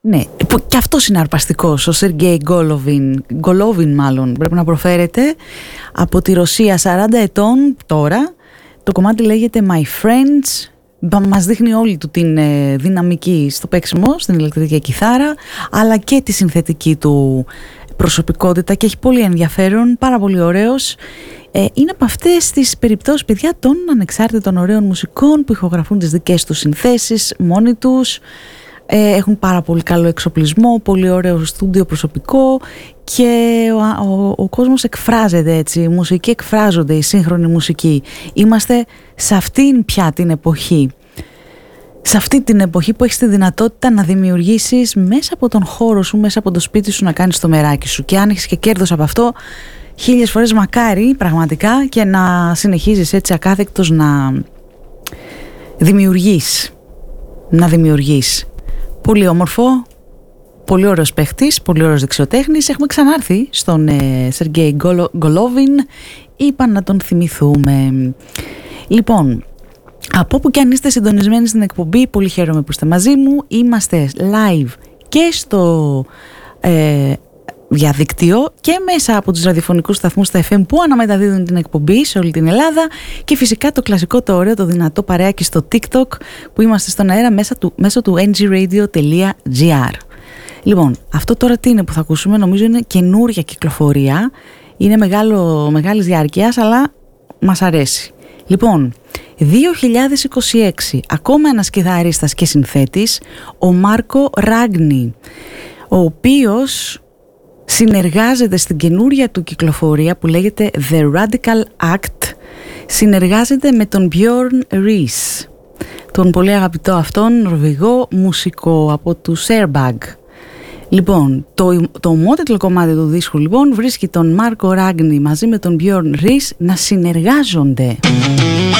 Ναι, και αυτός είναι αρπαστικός, ο Σεργέι Γκολόβιν μάλλον πρέπει να προφέρεται, από τη Ρωσία, 40 ετών τώρα. Το κομμάτι λέγεται My Friends. Μας δείχνει όλη του την δυναμική στο παίξιμο, στην ηλεκτρική κιθάρα, αλλά και τη συνθετική του προσωπικότητα, και έχει πολύ ενδιαφέρον, πάρα πολύ ωραίος. Είναι από αυτές τις περιπτώσεις, παιδιά, των ανεξάρτητων ωραίων μουσικών που ηχογραφούν τις δικές τους συνθέσεις μόνοι τους. Έχουν πάρα πολύ καλό εξοπλισμό, πολύ ωραίο στούντιο προσωπικό, και ο κόσμος εκφράζεται έτσι, οι μουσικοί εκφράζονται, η σύγχρονη μουσική. Είμαστε σε αυτήν πια την εποχή. Σε αυτή την εποχή που έχεις τη δυνατότητα να δημιουργήσεις μέσα από τον χώρο σου, μέσα από το σπίτι σου, να κάνεις το μεράκι σου, και αν έχεις και κέρδος από αυτό, 1000 φορές μακάρι πραγματικά, και να συνεχίζεις έτσι ακάθεκτος να δημιουργείς. Πολύ όμορφο, πολύ ωραίος παίχτης, πολύ ωραίος δεξιοτέχνης. Έχουμε ξανάρθει στον Σεργέι Γκολόβιν, είπα να τον θυμηθούμε. Λοιπόν, από όπου και αν είστε συντονισμένοι στην εκπομπή, πολύ χαίρομαι που είστε μαζί μου. Είμαστε live και στο διαδίκτυο και μέσα από τους ραδιοφωνικούς σταθμούς στα FM που αναμεταδίδουν την εκπομπή σε όλη την Ελλάδα, και φυσικά το κλασικό, το ωραίο, το δυνατό παρεάκι στο TikTok που είμαστε στον αέρα μέσω του ngradio.gr. Λοιπόν, αυτό τώρα τι είναι που θα ακούσουμε? Νομίζω είναι καινούρια κυκλοφορία, είναι μεγάλης διάρκειας, αλλά μας αρέσει. Λοιπόν, 2026, ακόμα ένας κιθαρίστας και συνθέτης, ο Μάρκο Ράγκνι, ο οποίος συνεργάζεται στην καινούρια του κυκλοφορία που λέγεται The Radical Act, συνεργάζεται με τον Björn Ries, τον πολύ αγαπητό αυτόν νορβηγό μουσικό από τους Airbag. Λοιπόν, το ομότιτλο κομμάτι του δίσκου λοιπόν βρίσκει τον Μάρκο Ράγκνι μαζί με τον Björn Ries να συνεργάζονται.